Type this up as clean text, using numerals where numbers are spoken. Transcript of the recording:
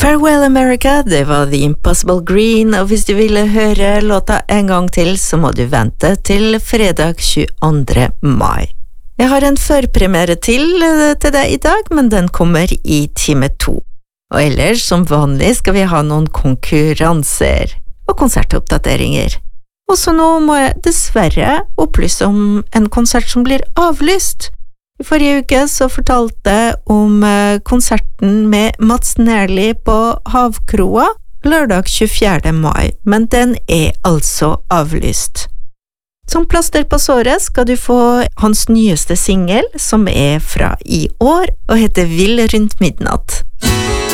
Farewell America, det var The Impossible Green, og hvis du ville høre låta en gang til, så må du vente til fredag 22. mai. Jeg har en førpremiere til deg i dag, men den kommer i time 2. Og ellers, som vanlig, skal vi ha noen konkurranser og konsertoppdateringer. Og så nå må jeg dessverre opplyse om en konsert som blir avlyst. I forrige uke så fortalte jeg om konserten med Mats Nerli på Havkroa lørdag 24. mai, men den er altså avlyst. Som plaster på såret skal du få hans nyeste single, som er fra i år, og heter Vill rundt midnatt.